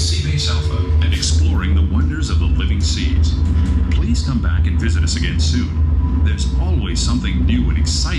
Seabase Alpha. and exploring the wonders of the living seas. Please come back and visit us again soon. There's always something new and exciting